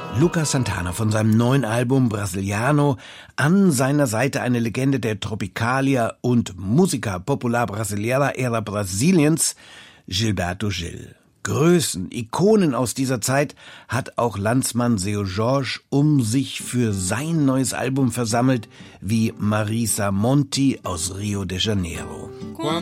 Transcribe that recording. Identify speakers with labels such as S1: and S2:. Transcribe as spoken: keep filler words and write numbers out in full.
S1: Lucas Santana von seinem neuen Album Brasiliano, an seiner Seite eine Legende der Tropicalia und Musica Popular Brasileira era Brasiliens, Gilberto Gil. Größen, Ikonen aus dieser Zeit hat auch Landsmann Seu Jorge um sich für sein neues Album versammelt, wie Marisa Monti aus Rio de Janeiro.